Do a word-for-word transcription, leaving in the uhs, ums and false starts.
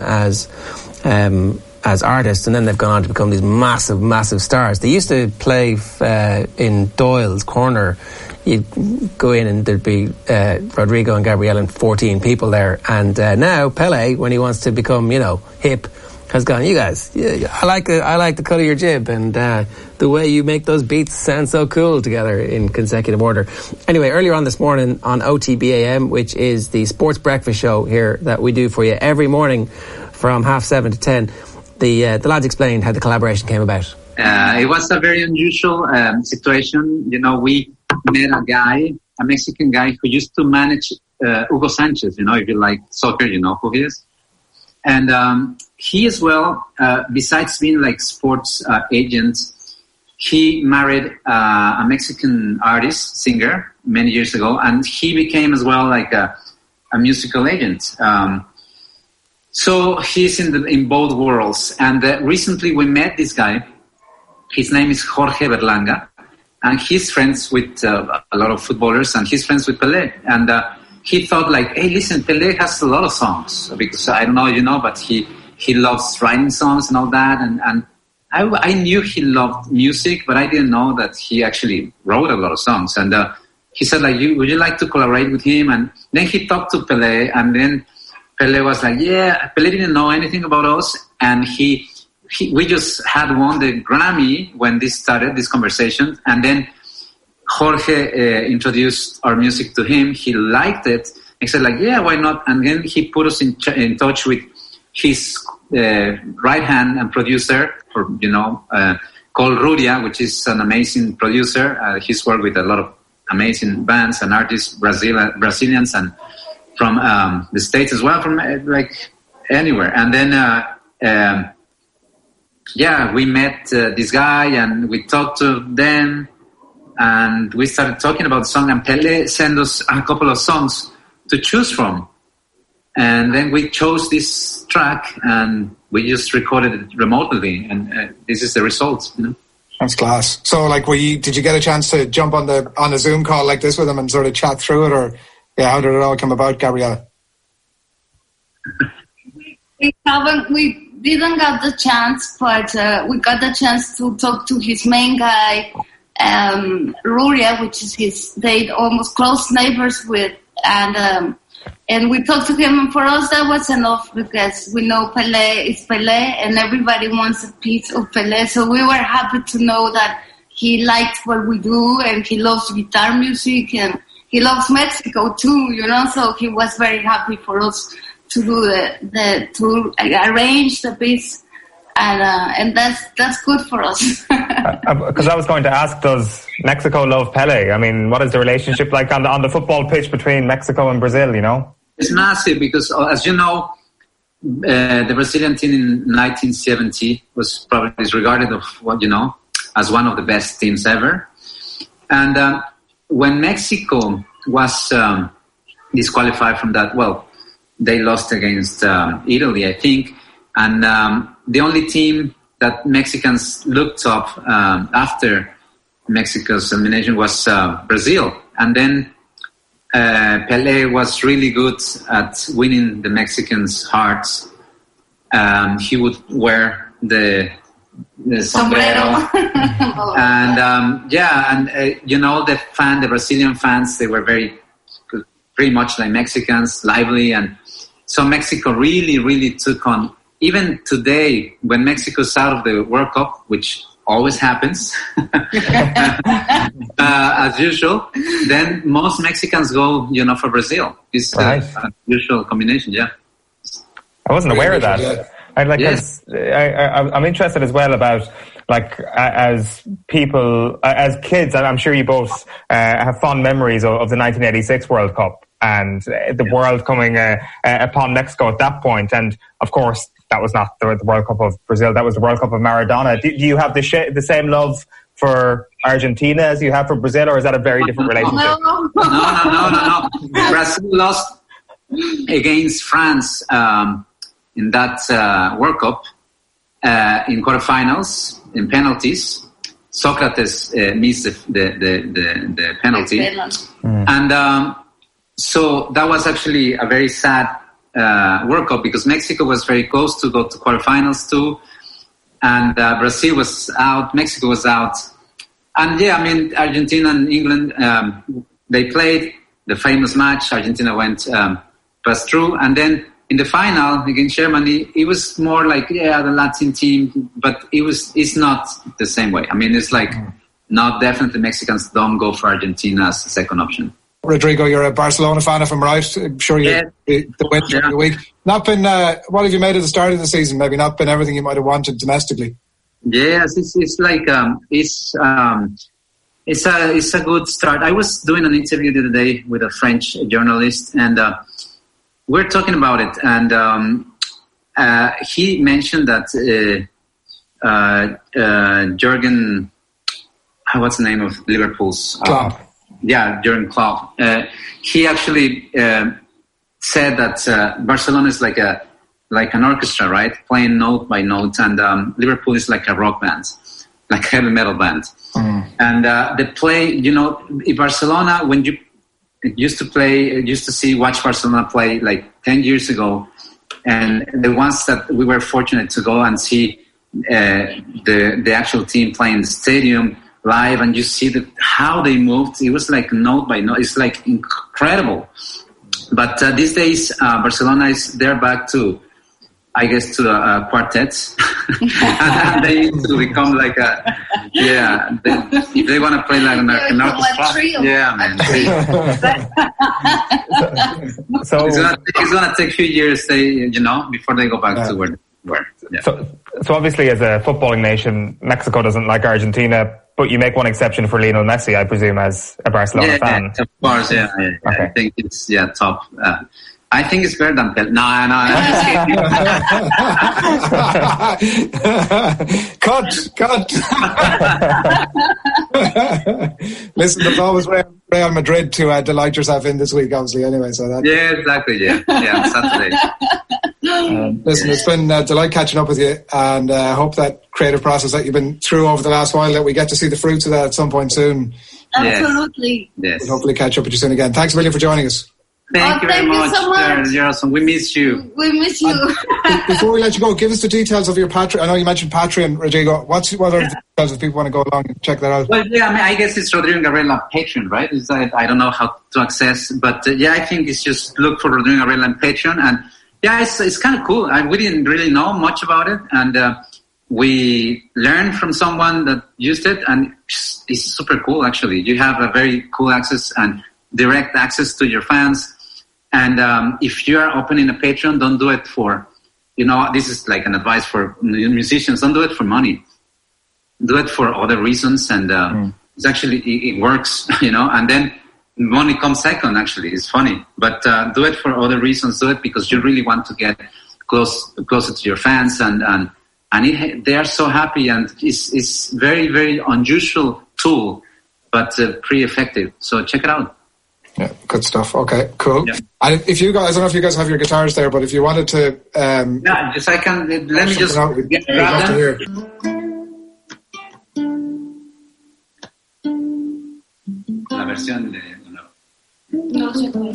as um, as artists, and then they've gone on to become these massive, massive stars. They used to play uh, in Doyle's Corner. You'd go in and there'd be uh, Rodrigo and Gabrielle and fourteen people there. And uh, now Pele, when he wants to become, you know, hip, has gone, you guys, yeah, I like the, I like the cut of your jib, and uh, the way you make those beats sound so cool together in consecutive order. Anyway, earlier on this morning on O T B A M, which is the sports breakfast show here that we do for you every morning from half seven to ten, the uh, the lads explained how the collaboration came about. Uh, it was a very unusual um, situation. You know, we met a guy, a Mexican guy who used to manage uh, Hugo Sanchez. You know, if you like soccer, you know who he is. And um, he as well, uh, besides being like sports uh, agent, he married uh, a Mexican artist, singer, many years ago, and he became as well like a, a musical agent. Um, so he's in the in both worlds. And uh, recently we met this guy. His name is Jorge Berlanga, and he's friends with uh, a lot of footballers, and he's friends with Pelé. And uh, he thought like, hey, listen, Pelé has a lot of songs, because I don't know, you know, but he, he loves writing songs and all that. And, and I, I knew he loved music, but I didn't know that he actually wrote a lot of songs. And uh, he said like, you, would you like to collaborate with him? And then he talked to Pelé, and then Pelé was like, yeah, Pelé didn't know anything about us. And he, he we just had won the Grammy when this started, this conversation. And then Jorge uh, introduced our music to him. He liked it. He said like, yeah, why not? And then he put us in, ch- in touch with his uh, right hand and producer, or, you know, uh, called Ruria, which is an amazing producer. Uh, he's worked with a lot of amazing bands and artists, Brazil, Brazilians, and from um, the States as well, from uh, like anywhere. And then, uh, um, yeah, we met uh, this guy and we talked to them. And we started talking about the song, and Pelé sent us a couple of songs to choose from. And then we chose this track, and we just recorded it remotely, and uh, this is the result, you know. That's class. So, like, were you, did you get a chance to jump on the on a Zoom call like this with them and sort of chat through it, or yeah, how did it all come about, Gabriella? We haven't, we didn't get the chance, but uh, we got the chance to talk to his main guy, um, Ruria, which is his, they almost close neighbors with, and um, and we talked to him, and for us that was enough, because we know Pelé is Pelé, and everybody wants a piece of Pelé, so we were happy to know that he liked what we do, and he loves guitar music, and he loves Mexico too, you know, so he was very happy for us to do the, the to arrange the piece. And uh, and that's that's good for us. Because uh, I was going to ask, does Mexico love Pelé? I mean, what is the relationship like on the on the football pitch between Mexico and Brazil? You know, it's massive because, uh, as you know, uh, the Brazilian team in nineteen seventy was probably regarded of what you know as one of the best teams ever. And uh, when Mexico was um, disqualified from that, well, they lost against um, Italy, I think, and. Um, The only team that Mexicans looked up um, after Mexico's elimination was uh, Brazil. And then uh, Pelé was really good at winning the Mexicans' hearts. Um, he would wear the, the sombrero. and um, yeah, and uh, you know, the fan, the Brazilian fans, they were very, pretty much like Mexicans, lively. And so Mexico really, really took on. Even today, when Mexico's out of the World Cup, which always happens, uh, as usual, then most Mexicans go, you know, for Brazil. It's right. a, a usual combination, yeah. I wasn't aware of that. I like. Yes. I, I, I'm interested as well about, like, as people, as kids, I'm sure you both uh, have fond memories of, of the nineteen eighty-six World Cup and the yeah. world coming uh, uh, upon Mexico at that point. And, of course, that was not the, the World Cup of Brazil. That was the World Cup of Maradona. Do, do you have the sh- the same love for Argentina as you have for Brazil, or is that a very different relationship? No, no, no, no, no. Brazil lost against France um, in that uh, World Cup uh, in quarterfinals, in penalties. Socrates uh, missed the, the, the, the, the penalty. Mm. And um, so that was actually a very sad uh, World Cup because Mexico was very close to go to quarterfinals too, and uh, Brazil was out, Mexico was out, and yeah, I mean Argentina and England um, they played the famous match. Argentina went um, passed through, and then in the final against Germany, it was more like yeah the Latin team, but it was it's not the same way. I mean, it's like not definitely Mexicans don't go for Argentina as a second option. Rodrigo, you're a Barcelona fan, if I'm right. I'm sure you yeah. the win during yeah. the week. Not been. Uh, what have you made at the start of the season? Maybe not been everything you might have wanted domestically. Yes, it's it's like um, it's um, it's a it's a good start. I was doing an interview the other day with a French journalist, and uh, we're talking about it, and um, uh, he mentioned that uh, uh, uh, Jurgen, what's the name of Liverpool's? Klopp. Yeah, Jurgen Klopp. Uh, he actually uh, said that uh, Barcelona is like a like an orchestra, right? Playing note by note, and um, Liverpool is like a rock band, like a heavy metal band. Mm. And uh, the play, you know, in Barcelona, when you used to play, used to see, watch Barcelona play like ten years ago, and the ones that we were fortunate to go and see uh, the the actual team play in the stadium live, and you see that how they moved. It was like note by note. It's like incredible. But uh, these days, uh, Barcelona is they're back to, I guess, to the uh, quartets, and they need to become like a yeah. They, if they want to play like an, an orchestra, yeah, man. so it's gonna, it's gonna take a few years, they you know, before they go back yeah. to where they were. Yeah. So, so obviously, as a footballing nation, Mexico doesn't like Argentina. But you make one exception for Lionel Messi, I presume, as a Barcelona yeah, fan. Yeah, of course, yeah. yeah, yeah. Okay. I think it's yeah top. Uh, I think it's better than Pel. No, no, no. cut, cut. Listen, there's always Real Madrid to uh, delight yourself in this week, obviously. Anyway, so that. Yeah, exactly. Yeah, yeah. On Saturday. Um, listen, it's been a delight catching up with you, and I uh, hope that creative process that you've been through over the last while, that we get to see the fruits of that at some point soon. Absolutely. Yes. We'll hopefully catch up with you soon again. Thanks a million for joining us. Thank oh, you very thank much. You so much. You're awesome. We miss you. We miss you. And before we let you go, give us the details of your Patreon. I know you mentioned Patreon, Rodrigo. What's what are the details if people want to go along and check that out? Well, yeah, I mean, I guess it's Rodrigo Garela Patreon, right? Is that, I don't know how to access, but uh, yeah, I think it's just look for Rodrigo Garela on Patreon, and yeah, it's it's kind of cool. I we didn't really know much about it, and uh, we learned from someone that used it, and it's, it's super cool. Actually, you have a very cool access and direct access to your fans. And um, if you are opening a Patreon, don't do it for, you know, this is like an advice for musicians. Don't do it for money. Do it for other reasons, and uh, mm. it's actually it, it works, you know. And then money comes second. Actually, it's funny, but uh, do it for other reasons. Do it because you really want to get close closer to your fans, and and and it, they are so happy, and it's it's very very unusual tool, but uh, pretty effective. So check it out. Yeah, good stuff. Okay, cool. Yeah. And if you guys, I don't know if you guys have your guitars there, but if you wanted to, um, yeah, just I can. Let me just out, we'd, get we'd love to hear. La versión de no sé.